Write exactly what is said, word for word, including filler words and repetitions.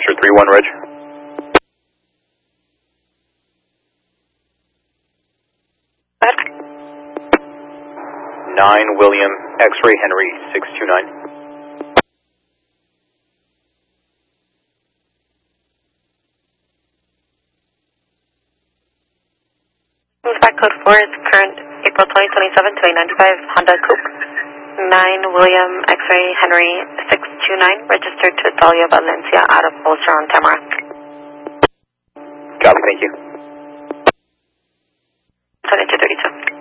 register three one reg. nine William X-ray Henry six two nine. Back code four is current April twenty twenty-seven to eight ninety-five Honda Coupe. nine William X-ray Henry six two nine, registered to Dalia Valencia out of Bolster on Tamarack. Copy, thank you. seventy-two thirty-two.